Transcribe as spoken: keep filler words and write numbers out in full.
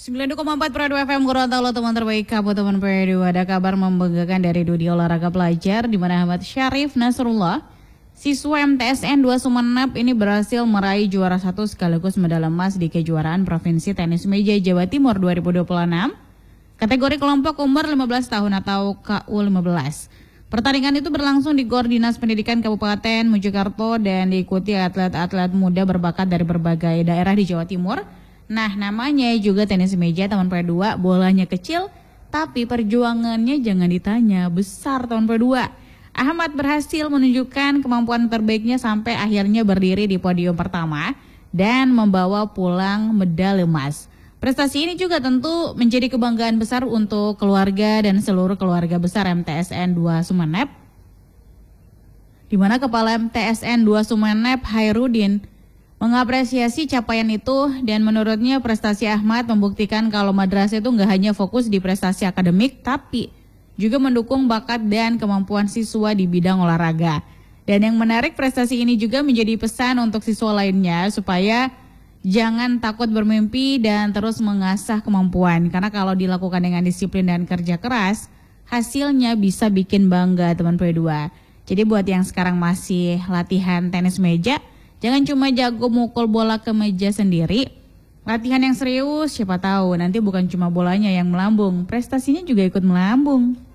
sembilan puluh koma empat Pro dua F M Gorontalo, teman terbaik Kabupaten P dua. Ada kabar membanggakan dari dunia olahraga pelajar di mana Ahmad Syarif Nasrullah, siswa M T S N dua Sumeneb ini berhasil meraih juara satu sekaligus medali emas di kejuaraan Provinsi Tenis Meja Jawa Timur dua ribu dua puluh enam kategori kelompok umur lima belas tahun atau K U lima belas. Pertandingan itu berlangsung di Gor Dinas Pendidikan Kabupaten Mojokerto dan diikuti atlet-atlet muda berbakat dari berbagai daerah di Jawa Timur. Nah, namanya juga tenis meja tahun P dua, bolanya kecil tapi perjuangannya jangan ditanya, besar tahun P dua. Ahmad berhasil menunjukkan kemampuan terbaiknya sampai akhirnya berdiri di podium pertama dan membawa pulang medali emas. Prestasi ini juga tentu menjadi kebanggaan besar untuk keluarga dan seluruh keluarga besar M T S N dua Sumeneb, di mana Kepala M T S N dua Sumeneb Hairudin mengapresiasi capaian itu dan menurutnya prestasi Ahmad membuktikan kalau madrasah itu nggak hanya fokus di prestasi akademik tapi juga mendukung bakat dan kemampuan siswa di bidang olahraga. Dan yang menarik, prestasi ini juga menjadi pesan untuk siswa lainnya supaya jangan takut bermimpi dan terus mengasah kemampuan, karena kalau dilakukan dengan disiplin dan kerja keras hasilnya bisa bikin bangga teman P dua. Jadi buat yang sekarang masih latihan tenis meja, jangan cuma jago mukul bola ke meja sendiri. Latihan yang serius, siapa tahu nanti bukan cuma bolanya yang melambung, prestasinya juga ikut melambung.